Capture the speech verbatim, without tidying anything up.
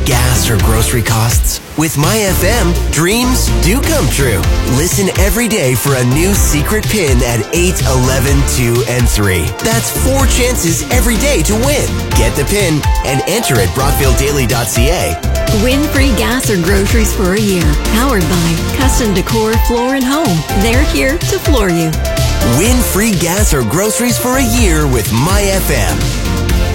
gas, or grocery costs? With MyFM, dreams do come true. Listen every day for a new secret pin at eight, eleven, two, and three. That's four chances every day to win. Get the pin and enter at brockville daily dot c a. Win free gas or groceries for a year. Powered by Custom Decor Floor and Home. They're here to floor you. Win free gas or groceries for a year with MyFM.